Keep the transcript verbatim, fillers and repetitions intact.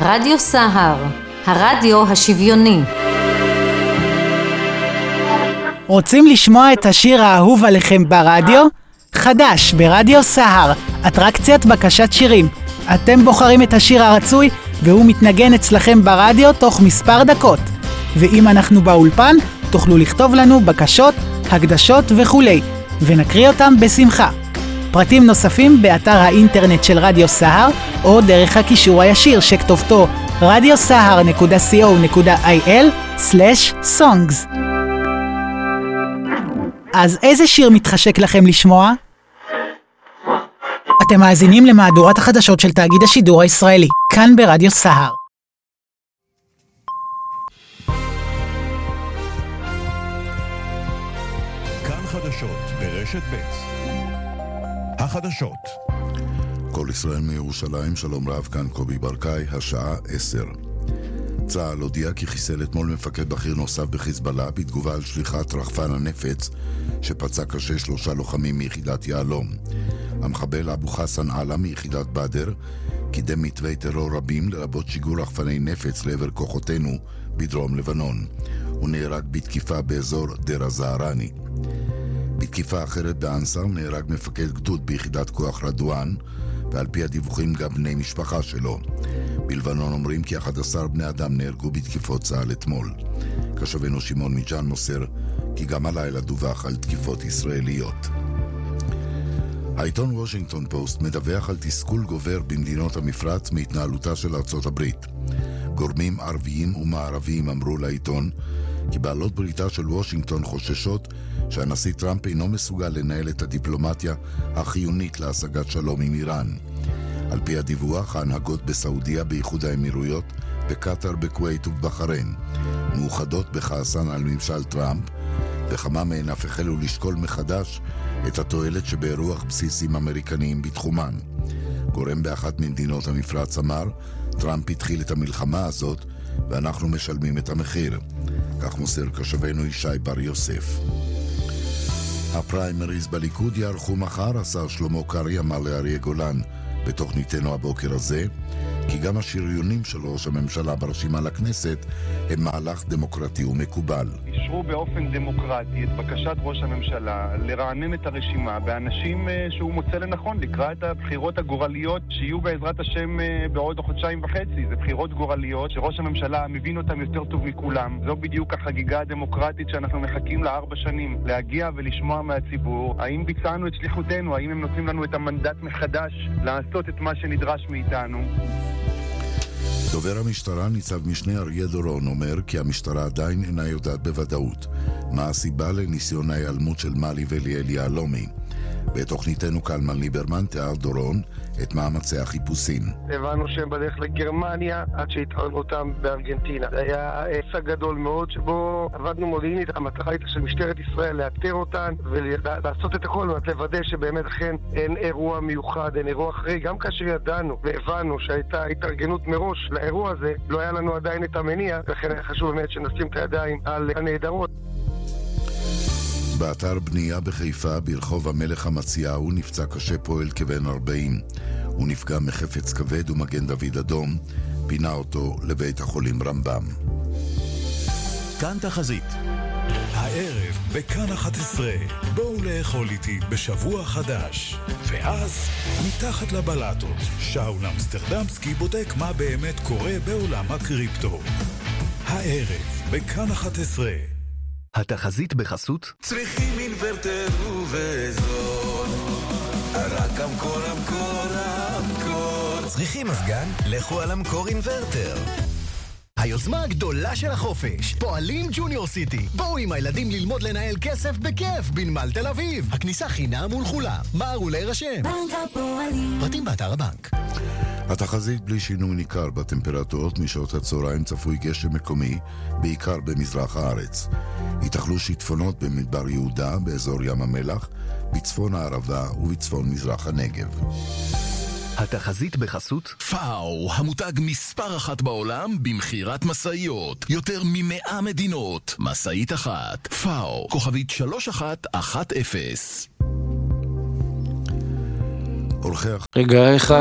רדיו סהר, הרדיו השוויוני. רוצים לשמוע את השיר האהוב עליכם ברדיו? חדש ברדיו סהר, אטרקציית בקשת שירים. אתם בוחרים את השיר הרצוי והוא מתנגן אצלכם ברדיו תוך מספר דקות. ואם אנחנו באולפן, תוכלו לכתוב לנו בקשות, הקדשות וכולי, ונקריא אותם בשמחה. פרטים נוספים באתר האינטרנט של רדיו סהר, או דרך הקישור הישיר שכתובתו רדיו סהר נקודה סי או נקודה איי אל סלש סונגס. אז איזה שיר מתחשק לכם לשמוע? אתם מאזינים למהדורת החדשות של תאגיד השידור הישראלי, כאן ברדיו סהר. כאן חדשות ברשת ב'. החדשות. כל ישראל מירושלים, שלום רב, כאן קובי ברקאי, השעה עשר. צה"ל הודיע כי חיסל אתמול מפקד בכיר נוסף בחיזבאללה בתגובה על שליחת רחפן הנפץ שפצע קשה שלושה לוחמים מיחידת יעלום. המחבל אבו חסן עלה מיחידת בדר קידם מתווי טרור רבים לרבות שיגור רחפני נפץ לעבר כוחותינו בדרום לבנון. הוא נהרג בתקיפה באזור דיר א-זהרני. בתקיפה אחרת באנסר נהרג מפקד גדוד ביחידת כוח רדואן, ועל פי הדיווחים גם בני משפחה שלו. בלבנון אומרים כי אחד עשר בני אדם נהרגו בתקיפות צה"ל אתמול. כתבנו שמעון מיג'אן מוסר כי גם הלילה דווח על תקיפות ישראליות. העיתון וושינגטון פוסט מדווח על תסכול גובר במדינות המפרץ מהתנהלותה של ארצות הברית. גורמים ערביים ומערביים אמרו לעיתון כי בעלות בריתה של וושינגטון חוששות שהנשיא טראמפ אינו מסוגל לנהל את הדיפלומטיה החיונית להשגת שלום עם איראן. על פי הדיווח, ההנהגות בסעודיה, באיחוד האמירויות, בקטר, בכווית ובבחריין מאוחדות בכעסן על ממשל טראמפ, וכמה מהן אף החלו לשקול מחדש את התועלת שבאירוח בסיסים אמריקניים בתחומן. גורם באחת ממדינות המפרץ אמר, טראמפ התחיל את המלחמה הזאת ואנחנו משלמים את המחיר. כך מוסר כתבנו ישי בר יוסף. הפריימריז בליכוד יערכו מחר, השר שלמה קרעי אמר לאריה גולן בתוכניתנו הבוקר הזה, כי גם השריונים של ראש הממשלה ברשימה לכנסת הם מהלך דמוקרטי ומקובל. אישרו באופן דמוקרטי את בקשת ראש הממשלה לרענן את הרשימה באנשים שהוא מוצא לנכון לקראת הבחירות הגורליות שיהיו בעזרת השם בעוד חודשיים וחצי. זה בחירות גורליות שראש הממשלה מבין אותם יותר טוב מכולם. זו בדיוק החגיגה הדמוקרטית שאנחנו מחכים לה ארבע שנים, להגיע ולשמוע מהציבור האם ביצענו את שליחותנו, האם הם נותנים לנו את המנדט מחדש לעשות את מה שנדרש מאיתנו. דובר המשטרה ניצב משנה אריה דורון אומר כי המשטרה עדיין אינה יודעת בוודאות מה הסיבה לניסיון ההיעלמות של מלי וליאל יהלומי. בתוכניתנו קלמן ליברמן תיאר דורון את מאמצי החיפושים. הבנו שהם בדרך לגרמניה עד שהתארנו אותם בארגנטינה. זה היה הישג גדול מאוד שבו עבדנו מודיעינית. המטרה הייתה של משטרת ישראל לאתר אותן ולעשות את הכל ולת לוודא שבאמת אכן אין אירוע מיוחד, אין אירוע אחרי. גם כאשר ידענו והבנו שהייתה התארגנות מראש לאירוע הזה, לא היה לנו עדיין את המניע, ולכן היה חשוב באמת שנשים את הידיים על הנהדרות. באתר בנייה בחיפה ברחוב המלך המציאהו נפצע קשה פועל כבן ארבעים. הוא נפגע מחפץ כבד ומגן דוד אדום, פינה אותו לבית החולים רמב"ם. כאן תחזית. הערב בכאן אחת עשרה, בואו לאכול איתי בשבוע חדש. ואז מתחת לבלטות, שאול אמסטרדמסקי בודק מה באמת קורה בעולם הקריפטו. הערב בכאן אחת עשרה. התחזית בחסות צריכים אינוורטר ובזול, רק אמקור אמקור אמקור. צריכים מזגן? לכו על אמקור אינוורטר. היוזמה הגדולה של החופש, פועלים ג'וניור סיטי. בואו עם הילדים ללמוד לנהל כסף בכיף בנמל תל אביב. הכניסה חינם ולכולם. מהרו להירשם. בנק הפועלים. פרטים באתר הבנק. התחזית בלי שינוי ניכר בטמפרטורות. משעות הצהריים צפוי גשם מקומי, בעיקר במזרח הארץ. ייתכנו שיטפונות במדבר יהודה, באזור ים המלח, בצפון הערבה ובצפון מזרח הנגב. התחזית בחסות פאו, המותג מספר אחת בעולם במחירת מסעיות, יותר ממאה מדינות. מסעית אחת, פאו, כוכבית שלוש אחת אחת אפס. אורחי רגע אחד